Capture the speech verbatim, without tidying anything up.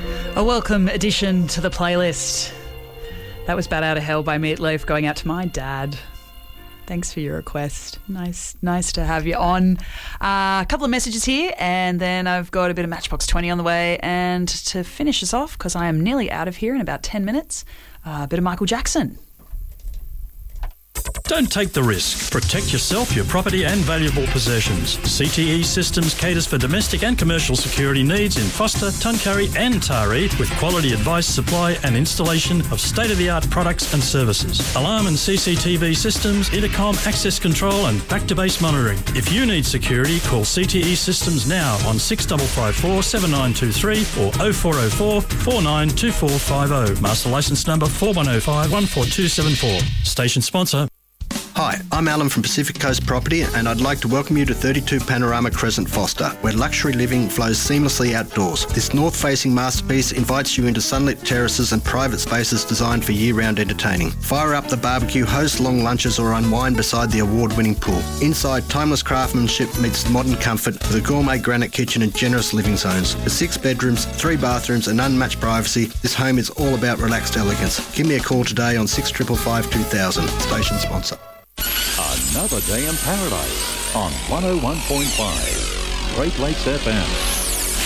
A welcome addition to the playlist. That was Bat Out of Hell by Meatloaf, going out to my dad. Thanks for your request. Nice nice to have you on. Uh, a couple of messages here, and then I've got a bit of Matchbox twenty on the way. And to finish us off, because I am nearly out of here in about ten minutes, uh, a bit of Michael Jackson. Don't take the risk. Protect yourself, your property and valuable possessions. C T E Systems caters for domestic and commercial security needs in Foster, Tuncurry and Taree with quality advice, supply and installation of state-of-the-art products and services. Alarm and C C T V systems, intercom, access control and back-to-base monitoring. If you need security, call C T E Systems now on six five five four, seven nine two three or oh four oh four, four nine two four five oh. Master licence number four one oh five, one four two seven four. Station sponsor. Hi, I'm Alan from Pacific Coast Property and I'd like to welcome you to thirty-two Panorama Crescent Foster, where luxury living flows seamlessly outdoors. This north-facing masterpiece invites you into sunlit terraces and private spaces designed for year-round entertaining. Fire up the barbecue, host long lunches or unwind beside the award-winning pool. Inside, timeless craftsmanship meets modern comfort with a gourmet granite kitchen and generous living zones. With six bedrooms, three bathrooms and unmatched privacy, this home is all about relaxed elegance. Give me a call today on six five five, two thousand. Station sponsor. Another day in paradise on one oh one point five Great Lakes F M.